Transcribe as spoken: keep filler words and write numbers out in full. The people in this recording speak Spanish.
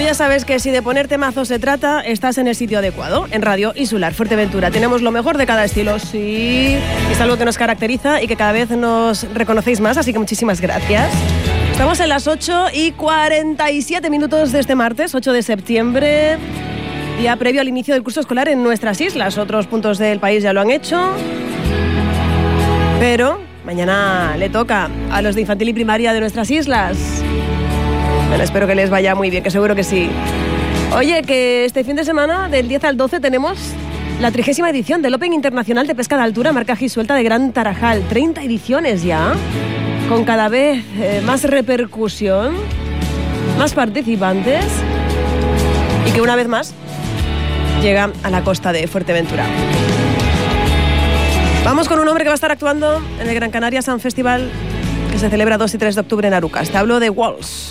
ya sabes que si de poner temazos se trata, estás en el sitio adecuado, en Radio Insular Fuerteventura. Tenemos lo mejor de cada estilo, sí. Es algo que nos caracteriza y que cada vez nos reconocéis más, así que muchísimas gracias. Estamos en las ocho y cuarenta y siete minutos de este martes, ocho de septiembre, día previo al inicio del curso escolar en nuestras islas. Otros puntos del país ya lo han hecho, pero mañana le toca a los de infantil y primaria de nuestras islas. Bueno, espero que les vaya muy bien, que seguro que sí. Oye, que este fin de semana, del diez al doce, tenemos la trigésima edición del Open Internacional de Pesca de Altura Marcaje y Suelta de Gran Tarajal. treinta ediciones ya, con cada vez eh, más repercusión, más participantes, y que una vez más llega a la costa de Fuerteventura. Vamos con un hombre que va a estar actuando en el Gran Canaria Sun Festival, que se celebra dos y tres de octubre en Arucas. Te hablo de Walls.